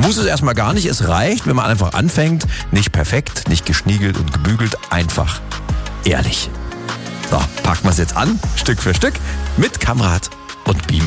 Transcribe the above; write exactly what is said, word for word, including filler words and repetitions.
Muss es erstmal gar nicht. Es reicht, wenn man einfach anfängt. Nicht perfekt, nicht geschniegelt und gebügelt. Einfach ehrlich. So, packen wir es jetzt an, Stück für Stück, mit Kamrad und Beam.